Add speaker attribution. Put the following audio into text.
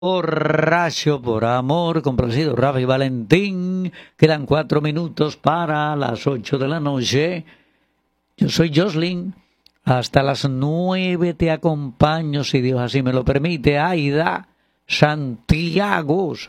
Speaker 1: Borracho por amor, complacido Rafa y Valentín. Quedan 4 minutos para las 8 de la noche. Yo soy Jocelyn. Hasta las 9 te acompaño, si Dios así me lo permite. Aida, Santiago.